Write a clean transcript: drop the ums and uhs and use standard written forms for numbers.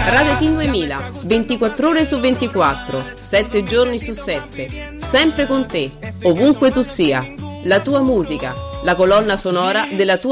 Radio Team 2000, 24 ore su 24, 7 giorni su 7, sempre con te, ovunque tu sia. La tua musica, la colonna sonora della tua